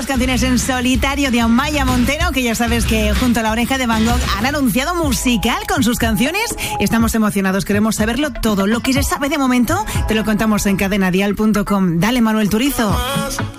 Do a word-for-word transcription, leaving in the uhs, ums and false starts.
las canciones en solitario de Amaia Montero, que ya sabes que junto a La Oreja de Van Gogh han anunciado musical con sus canciones. Estamos emocionados, queremos saberlo todo. Lo que se sabe de momento te lo contamos en cadena dial punto com. Dale, Manuel Turizo.